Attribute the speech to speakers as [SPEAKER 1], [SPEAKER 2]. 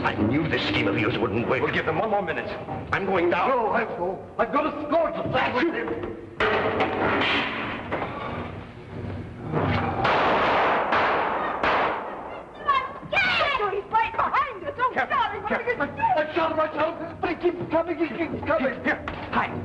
[SPEAKER 1] I knew this scheme of yours wouldn't work.
[SPEAKER 2] We'll give them one more minute.
[SPEAKER 1] I'm going down.
[SPEAKER 2] No, I've got a score to flash with him.
[SPEAKER 3] He's right behind us. Oh, darling, what are you going to do?
[SPEAKER 2] I shot him, but he keeps coming, he keeps coming.
[SPEAKER 1] Here, hide.